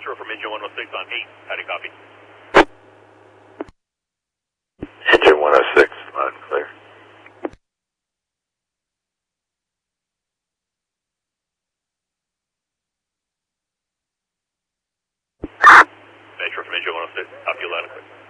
Metro from Engine 106 on 8. How do you copy? Engine 106, loud and clear. Metro from Engine 106, copy you loud and clear.